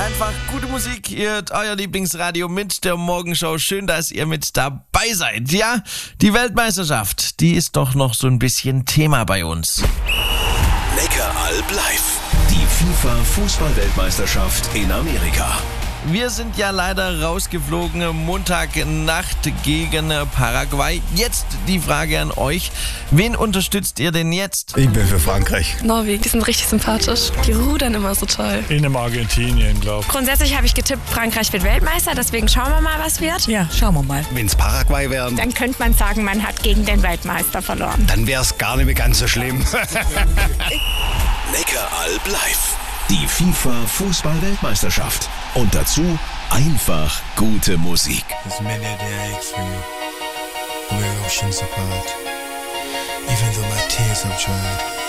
Einfach gute Musik, ihr hört euer Lieblingsradio mit der Morgenshow. Schön, dass ihr mit dabei seid. Ja, die Weltmeisterschaft, die ist doch noch so ein bisschen Thema bei uns. Neckaralb live. Die FIFA-Fußball-Weltmeisterschaft in Amerika. Wir sind ja leider rausgeflogen, Montagnacht gegen Paraguay. Jetzt die Frage an euch, wen unterstützt ihr denn jetzt? Ich bin für Frankreich. Norwegen, die sind richtig sympathisch. Die rudern immer so toll. In einem Argentinien, glaube ich. Grundsätzlich habe ich getippt, Frankreich wird Weltmeister, deswegen schauen wir mal, was wird. Ja, schauen wir mal. Wenn es Paraguay wären, Dann könnte man sagen, man hat gegen den Weltmeister verloren. dann wäre es gar nicht mehr ganz so schlimm. Neckaralb live. Die FIFA-Fußball-Weltmeisterschaft. Und dazu einfach gute Musik. There's many a day I ache for you, we're oceans apart. Even though my tears have dried,